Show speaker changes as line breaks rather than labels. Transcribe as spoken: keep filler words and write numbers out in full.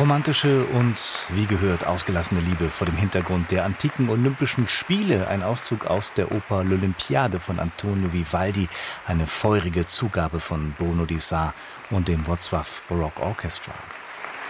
Romantische und, wie gehört, ausgelassene Liebe vor dem Hintergrund der antiken Olympischen Spiele. Ein Auszug aus der Oper L'Olympiade von Antonio Vivaldi. Eine feurige Zugabe von Bono di Sa und dem Wrocław Baroque Orchestra.